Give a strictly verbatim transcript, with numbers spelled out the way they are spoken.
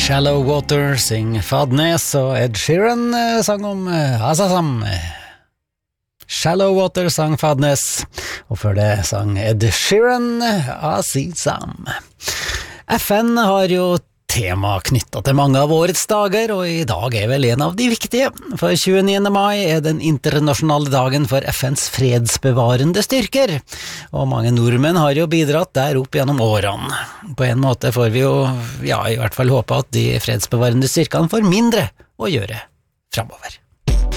Shallow Water, Sing Fadnes, og Ed Sheeran sang om Azazam. Shallow Water sang Fadnes, og før det sang Ed Sheeran Azizam. F N har jo tema knyttet til mange av årets dager, og i dag er vel en av de viktige. For tjueniende mai er den internasjonale dagen for F N's fredsbevarende styrker, og mange nordmenn har jo bidratt der opp gjennom årene. På en måte får vi jo, ja, i hvert fall håpe at de fredsbevarende styrkene får mindre å gjøre fremover.